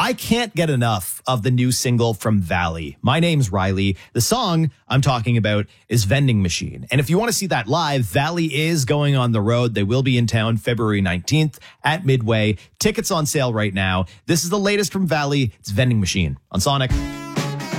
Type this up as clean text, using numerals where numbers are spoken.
I can't get enough of the new single from Valley. My name's Riley. The song I'm talking about is Vending Machine. And if you want to see that live, Valley is going on the road. They will be in town February 19th at Midway. Tickets on sale right now. This is the latest from Valley. It's Vending Machine on Sonic.